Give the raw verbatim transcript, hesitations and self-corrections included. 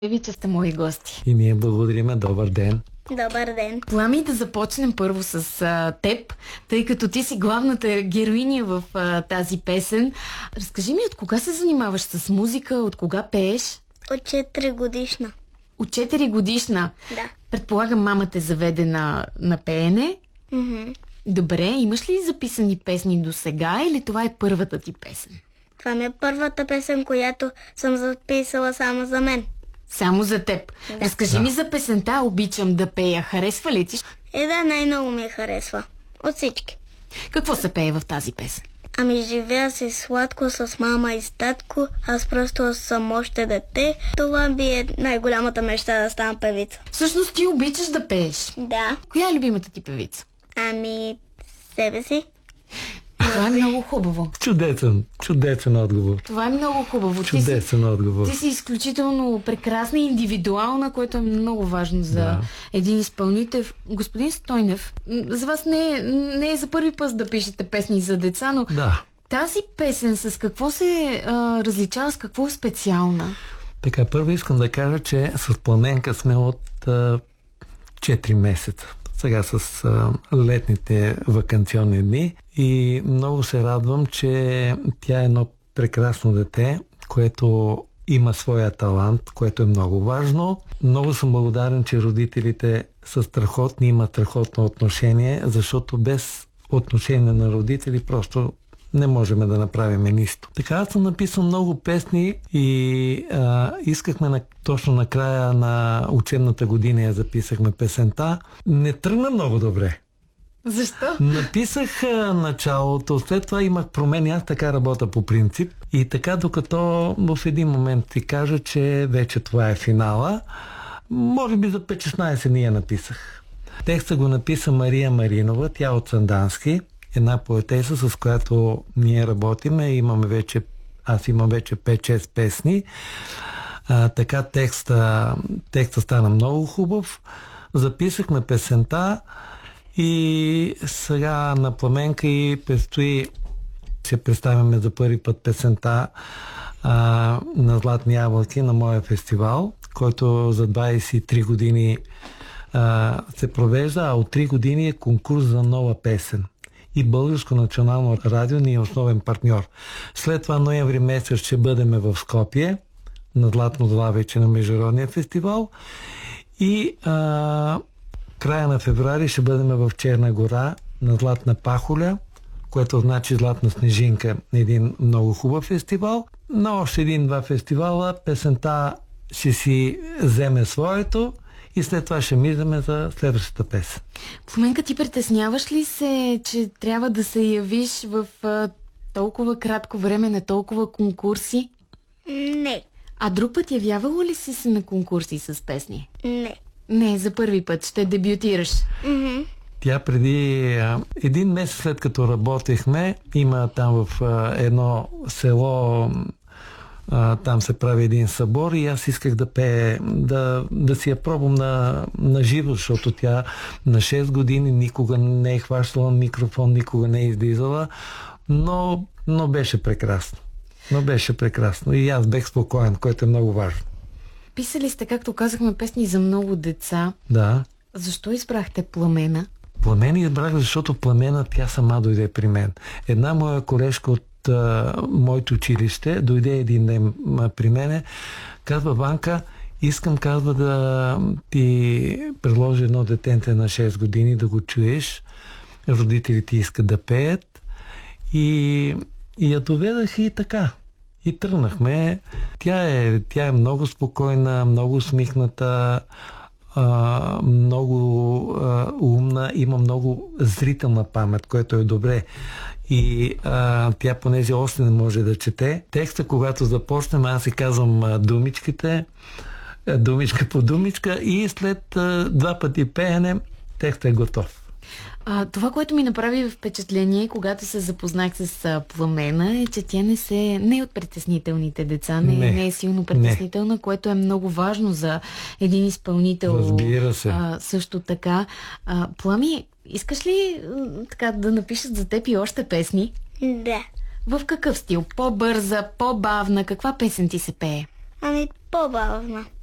Вича сте мои гости. И ние благодариме. Добър ден. Добър ден. Плами, да започнем първо с а, теб, тъй като ти си главната героиня в а, тази песен. Разкажи ми, от кога се занимаваш с музика, от кога пееш? От четири годишна. От четири годишна? Да. Предполагам, мама те заведе на, на пеене. Mm-hmm. Добре, имаш ли записани песни до сега или това е първата ти песен? Това ми е първата песен, която съм записала само за мен. Само за теб. Да. Разкажи Да. ми за песента "Обичам да пея". Харесва ли ти? Е, да, най-много ми харесва. От всички. Какво се пее в тази песен? Ами живея си сладко с мама и с татко. Аз просто съм още дете. Това би е най-голямата мечта да стана певица. Всъщност ти обичаш да пееш. Да. Коя е любимата ти певица? Ами, себе си. Това е много хубаво. Чудесен, чудесен отговор. Това е много хубаво. Ти си, Чудесен отговор. ти си изключително прекрасна и индивидуална, което е много важно за Да. един изпълнител. Господин Стойнев, м, за вас не е, не е за първи път да пишете песни за деца, но Да. тази песен с какво се а, различава, с какво е специална? Така, първо искам да кажа, че с Пламенка сме от а, четири месеца. Сега с а, летните ваканционни дни и много се радвам, че тя е едно прекрасно дете, което има своя талант, което е много важно. Много съм благодарен, че родителите са страхотни, имат страхотно отношение, защото без отношение на родители просто не можем да направим нищо. Така, аз съм написал много песни и а, искахме на, точно на края на учебната година я записахме песента. Не тръгна много добре. Защо? Написах а, началото, след това имах промени, аз така работя по принцип. И така, докато в един момент ти кажа, че вече това е финала, може би за пет-шестнайсет дни я написах. Текста го написа Мария Маринова, тя е от Сандански, една поетеса, с която ние работиме. Имаме вече, аз имам вече пет-шест песни. А, така текста, текста стана много хубав. Записахме песента и сега на Пламенка и предстои ще представяме за първи път песента а, на Златни ябълки на моя фестивал, който за двайсет и три години а, се провежда, а от три години е конкурс за нова песен. И Българско национално радио ни е основен партньор. След това ноември месец ще бъдем в Скопие на Златно Злавече на Международния фестивал и а, края на февруари ще бъдем в Черна гора на Златна пахоля, което значи Златна снежинка, един много хубав фестивал. На още един-два фестивала песента ще си вземе своето и след това ще мислиме за следващата песен. Пламенка, ти притесняваш ли се, че трябва да се явиш в а, толкова кратко време на толкова конкурси? Не. А друг път явявала ли си се на конкурси с песни? Не. Не, за първи път ще дебютираш. Mm-hmm. Тя преди а, един месец след като работехме, има там в а, едно село, а, там се прави един събор и аз исках да пее, да, да си я пробвам на, на живо, защото тя на шест години никога не е хващала микрофон, никога не е излизала, но, но беше прекрасно. Но беше прекрасно и аз бех спокоен, което е много важно. Писали сте, както казахме, песни за много деца. Да. Защо избрахте Пламена? Пламена избрах, защото Пламена тя сама дойде при мен. Една моя колежка от а, моето училище дойде един ден а, при мене, казва: Ванка, искам, казва, да ти предложи едно детенце на шест години да го чуеш. Родителите искат да пеят. И, и я доведах и така. И тръгнахме. Тя е, тя е много спокойна, много усмихната, а, много а, умна, има много зрителна памет, което е добре. И а, тя, понеже още не може да чете, текста, когато започнем, аз си казвам а, думичките, а, думичка по думичка и след а, два пъти пеене, текстът е готов. А, това, което ми направи впечатление, когато се запознах с а, Пламена, е, че тя не, се, не е от притеснителните деца, не, Не. не е силно притеснителна, което е много важно за един изпълнител. Разбира се. А, също така. А, Плами, искаш ли м, така да напишат за теб и още песни? Да. В какъв стил? По-бърза, по-бавна? Каква песен ти се пее? Ами, по-бавна.